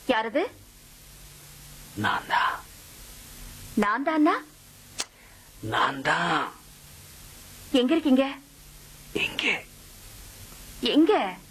யாரது? நான் தான். நான் தானா? நான் தான். எங்க இருக்கீங்க? எங்கே? எங்க?